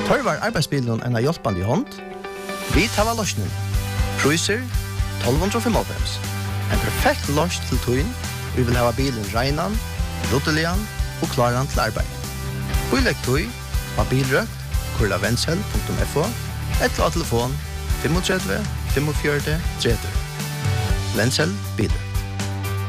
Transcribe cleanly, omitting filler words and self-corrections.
Tørvar arbeidsbilen en hjelpende hånd. Vi tar løsningen. Priser 1295. En perfekt løs til tøyen. Vi vil ha bilen regnen, ruttelian og klaren til arbeid. Vi legger tøy på bilrøk, kurlavensel.fo, eller av telefon 35 45 30. Vensel bilen.